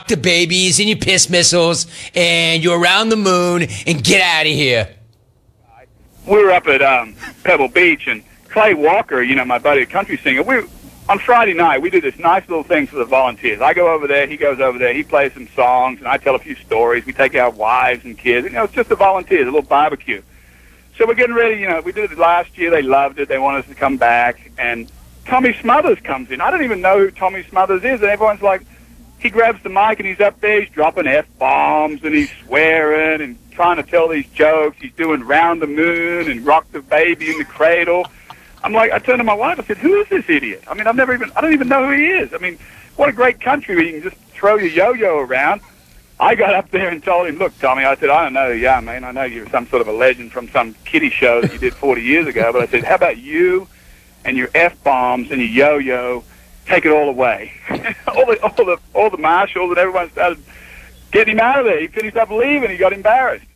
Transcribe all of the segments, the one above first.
rock the babies and you piss missiles and you're around the moon and get out of here. We were up at Pebble Beach, and Clay Walker, my buddy, a country singer, on Friday night, we do this nice little thing for the volunteers. I go over there, he goes over there, he plays some songs, and I tell a few stories. We take our wives and kids. It's just the volunteers, a little barbecue. So we're getting ready, we did it last year. They loved it. They want us to come back. And Tommy Smothers comes in. I don't even know who Tommy Smothers is, and everyone's like, he grabs the mic, and he's up there, he's dropping F-bombs, and he's swearing, and trying to tell these jokes. He's doing Round the Moon and Rock the Baby in the Cradle. I'm like, I turned to my wife, I said, who is this idiot? I mean, I don't even know who he is. I mean, what a great country where you can just throw your yo-yo around. I got up there and told him, look, Tommy, I said, I don't know who you are, man. I know you're some sort of a legend from some kiddie show that you did 40 years ago, but I said, how about you and your F-bombs and your yo-yo, take it all away. all the marshals and everyone started getting him out of there. He finished up leaving. He got embarrassed.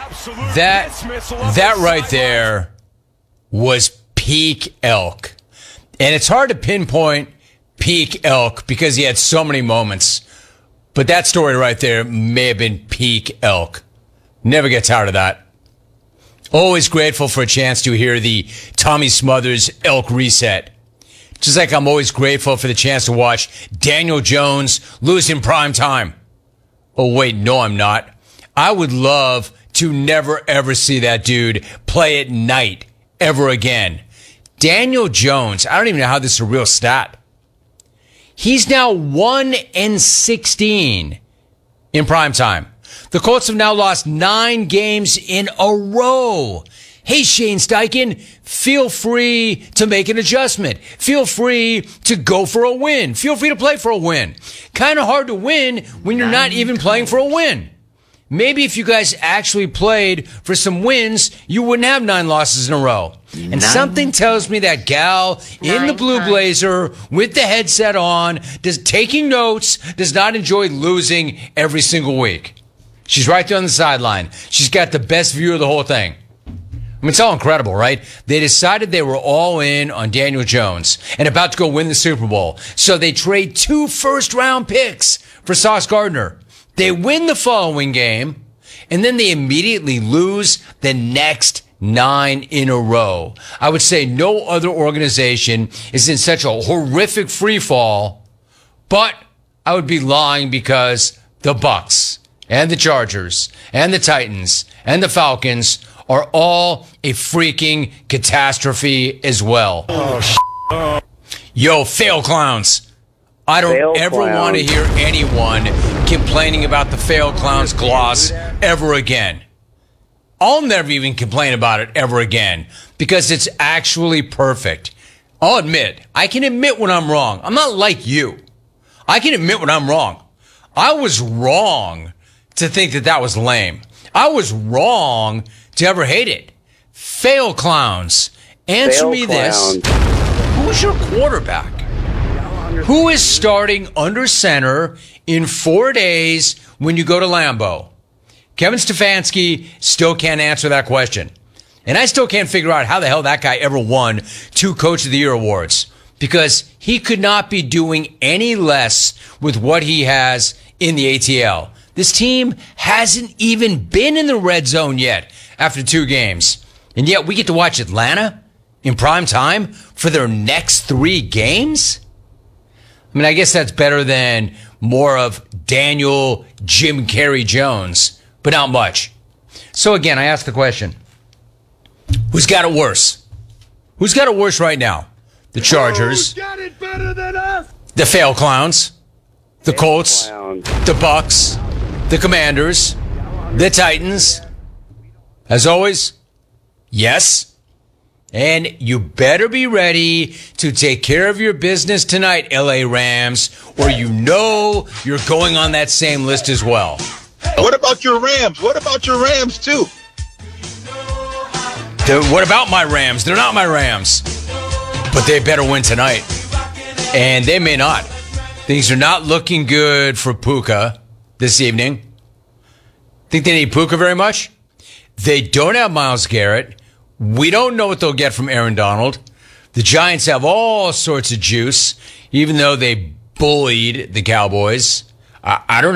That right there was peak Elk. And it's hard to pinpoint peak Elk because he had so many moments. But that story right there may have been peak Elk. Never get tired of that. Always grateful for a chance to hear the Tommy Smothers Elk reset. Just like I'm always grateful for the chance to watch Daniel Jones lose in prime time. Oh, wait, no, I'm not. I would love to never, ever see that dude play at night ever again. Daniel Jones, I don't even know how this is a real stat. He's now 1-16 in prime time. The Colts have now lost 9 games in a row. Hey, Shane Steichen, feel free to make an adjustment. Feel free to go for a win. Feel free to play for a win. Kind of hard to win when you're not even playing for a win. Maybe if you guys actually played for some wins, you wouldn't have 9 losses in a row. And something tells me that gal in the blue blazer with the headset on, taking notes, does not enjoy losing every single week. She's right there on the sideline. She's got the best view of the whole thing. I mean, it's all incredible, right? They decided they were all in on Daniel Jones and about to go win the Super Bowl. So they trade 2 first-round picks for Sauce Gardner. They win the following game, and then they immediately lose the next 9 in a row. I would say no other organization is in such a horrific free fall, but I would be lying because the Bucs and the Chargers and the Titans and the Falcons are all a freaking catastrophe as well. Yo, fail clowns. I don't ever want to hear anyone complaining about the fail clowns gloss ever again. I'll never even complain about it ever again because it's actually perfect. I'll admit, I can admit when I'm wrong. I'm not like you. I can admit when I'm wrong. I was wrong to think that was lame. I was wrong to ever hate it. Fail clowns. Answer me this. Who's your quarterback? Who is starting under center in 4 days when you go to Lambeau? Kevin Stefanski still can't answer that question. And I still can't figure out how the hell that guy ever won 2 Coach of the Year awards because he could not be doing any less with what he has in the ATL. This team hasn't even been in the red zone yet after 2 games. And yet we get to watch Atlanta in prime time for their next 3 games? I mean, I guess that's better than more of Daniel Jim Carrey Jones, but not much. So again, I ask the question, who's got it worse? Who's got it worse right now? The Chargers, who's got it better than us? The fail clowns, the Colts, the Bucs, the Commanders, the Titans. As always, yes. And you better be ready to take care of your business tonight, LA Rams, or you know you're going on that same list as well. What about your Rams? What about your Rams, too? What about my Rams? They're not my Rams. But they better win tonight. And they may not. Things are not looking good for Puka this evening. Think they need Puka very much? They don't have Myles Garrett. We don't know what they'll get from Aaron Donald. The Giants have all sorts of juice, even though they bullied the Cowboys. I don't know.